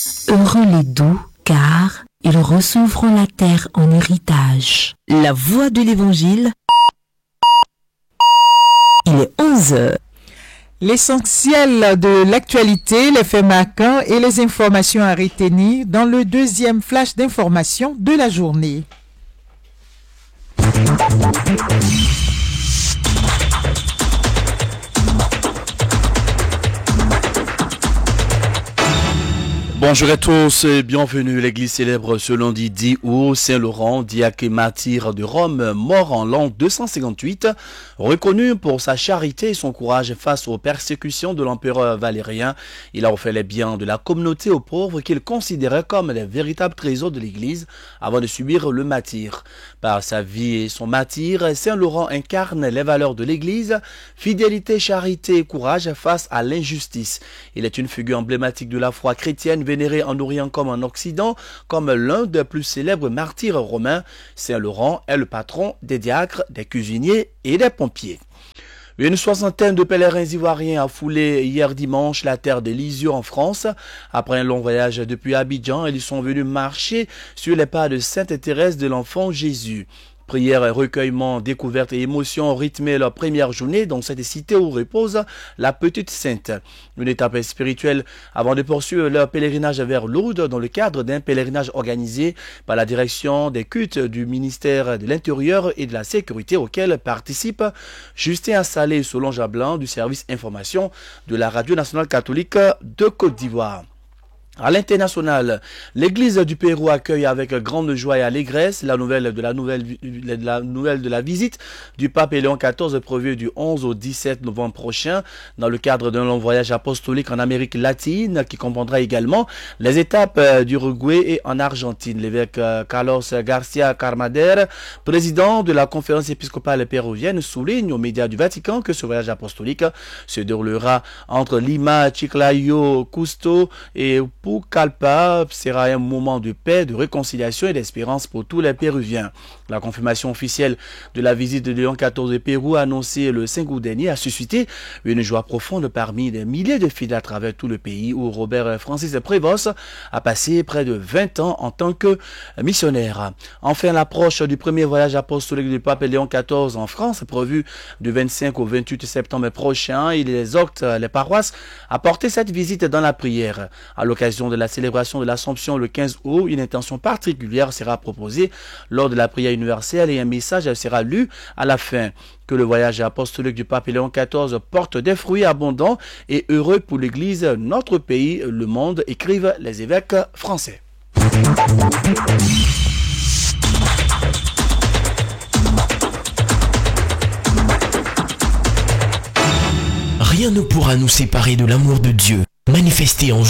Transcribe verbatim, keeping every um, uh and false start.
Heureux les doux, car ils recevront la terre en héritage. La voix de l'Évangile. Il est onze heures. L'essentiel de l'actualité, les faits marquants et les informations à retenir dans le deuxième flash d'information de la journée. Bonjour à tous et bienvenue. L'église célèbre ce lundi dix août Saint-Laurent, diacre et martyr de Rome, mort en l'an deux cent cinquante-huit, reconnu pour sa charité et son courage face aux persécutions de l'empereur Valérien. Il a offert les biens de la communauté aux pauvres qu'il considérait comme les véritables trésors de l'église avant de subir le martyre. Par sa vie et son martyre, Saint-Laurent incarne les valeurs de l'église, fidélité, charité et courage face à l'injustice. Il est une figure emblématique de la foi chrétienne vénéré en Orient comme en Occident, comme l'un des plus célèbres martyrs romains. Saint-Laurent est le patron des diacres, des cuisiniers et des pompiers. Une soixantaine de pèlerins ivoiriens a foulé hier dimanche la terre de Lisieux en France. Après un long voyage depuis Abidjan, ils sont venus marcher sur les pas de Sainte Thérèse de l'Enfant Jésus. Prières, recueillements, découvertes et émotions ont rythmé leur première journée dans cette cité où repose la Petite Sainte. Une étape spirituelle avant de poursuivre leur pèlerinage vers Lourdes dans le cadre d'un pèlerinage organisé par la direction des cultes du ministère de l'Intérieur et de la Sécurité auquel participe Justin Assalé et Solange Blanc du service information de la Radio nationale catholique de Côte d'Ivoire. À l'international, l'église du Pérou accueille avec grande joie et allégresse la nouvelle de la nouvelle, de la nouvelle de la visite du pape Léon quatorze prévue du onze au dix-sept novembre prochain dans le cadre d'un long voyage apostolique en Amérique latine qui comprendra également les étapes d'Uruguay et en Argentine. L'évêque Carlos Garcia Carmader, président de la conférence épiscopale péruvienne, souligne aux médias du Vatican que ce voyage apostolique se déroulera entre Lima, Chiclayo, Cusco et Pucallpa sera un moment de paix, de réconciliation et d'espérance pour tous les Péruviens. La confirmation officielle de la visite de Léon quatorze au Pérou annoncée le cinq août dernier a suscité une joie profonde parmi des milliers de fidèles à travers tout le pays où Robert Francis Prévost a passé près de vingt ans en tant que missionnaire. Enfin, l'approche du premier voyage apostolique du pape Léon quatorze en France, prévu du vingt-cinq au vingt-huit septembre prochain, il exhorte les paroisses à porter cette visite dans la prière. À l'occasion de la célébration de l'Assomption le quinze août, une intention particulière sera proposée lors de la prière universelle et un message sera lu à la fin. Que le voyage apostolique du pape Léon quatorze porte des fruits abondants et heureux pour l'Église, notre pays, le monde, écrivent les évêques français. Rien ne pourra nous séparer de l'amour de Dieu, manifesté en